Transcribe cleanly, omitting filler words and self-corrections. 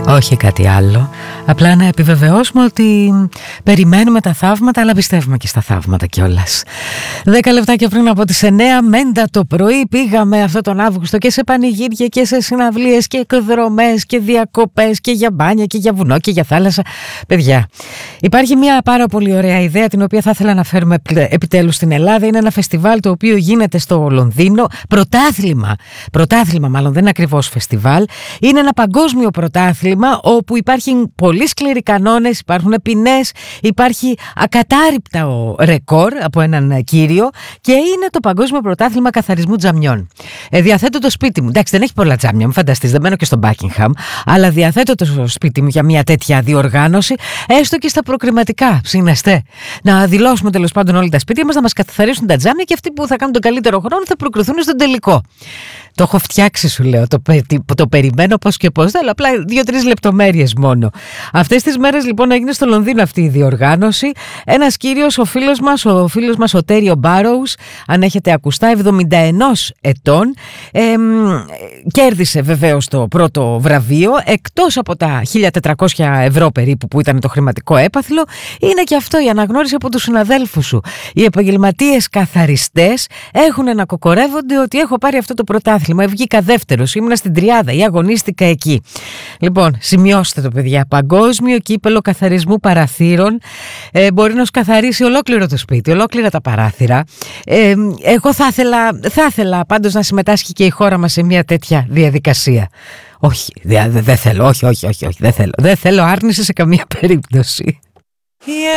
Όχι κάτι άλλο. Απλά να επιβεβαιώσουμε ότι περιμένουμε τα θαύματα, αλλά πιστεύουμε και στα θαύματα κιόλας. 10 λεπτάκια πριν από τις 9, μέντα το πρωί, πήγαμε αυτό τον Αύγουστο και σε πανηγύρια και σε συναυλίες και εκδρομές και διακοπές και για μπάνια και για βουνό και για θάλασσα. Παιδιά, υπάρχει μια πάρα πολύ ωραία ιδέα την οποία θα ήθελα να φέρουμε επιτέλους στην Ελλάδα. Είναι ένα φεστιβάλ το οποίο γίνεται στο Λονδίνο. Πρωτάθλημα μάλλον, δεν είναι ακριβώς φεστιβάλ. Είναι ένα παγκόσμιο πρωτάθλημα όπου υπάρχουν πολύ σκληροί κανόνες, υπάρχουν ποινές, υπάρχει ακατάρρυπτα ρεκόρ από έναν κύριο και είναι το Παγκόσμιο Πρωτάθλημα Καθαρισμού Τζαμιών. Διαθέτω το σπίτι μου. Εντάξει, δεν έχει πολλά τζάμια, μην φανταστείς, δεν μένω και στο Buckingham, αλλά διαθέτω το σπίτι μου για μια τέτοια διοργάνωση, έστω και στα προκριματικά. Ψήνεστε να δηλώσουμε τέλος πάντων όλοι τα σπίτια μας, να μας καθαρίσουν τα τζάμια και αυτοί που θα κάνουν τον καλύτερο χρόνο θα προκριθούν στον τελικό. Το έχω φτιάξει, σου λέω. Το περιμένω πώς και πώς. Αλλά απλά 2-3 λεπτομέρειες μόνο. Αυτές τις μέρες λοιπόν έγινε στο Λονδίνο αυτή η διοργάνωση. Ένας κύριος, ο φίλος μας ο Τέριο Μπάροους, αν έχετε ακουστά, 71 ετών, κέρδισε βεβαίως το πρώτο βραβείο. Εκτός από τα 1.400 ευρώ περίπου που ήταν το χρηματικό έπαθλο, είναι και αυτό η αναγνώριση από τους συναδέλφους σου. Οι επαγγελματίες καθαριστές έχουν να κοκορεύονται ότι έχω πάρει αυτό το πρωτάθλημα. Βγήκα δεύτερος, ήμουνα στην τριάδα ή αγωνίστηκα εκεί. Λοιπόν, σημειώστε το, παιδιά. Παγκόσμιο κύπελο καθαρισμού παραθύρων. Μπορεί να σου καθαρίσει ολόκληρο το σπίτι, ολόκληρα τα παράθυρα. Εγώ θα ήθελα πάντως να συμμετάσχει και η χώρα μας σε μια τέτοια διαδικασία. Όχι, δεν θέλω, όχι, δεν θέλω άρνηση σε καμία περίπτωση.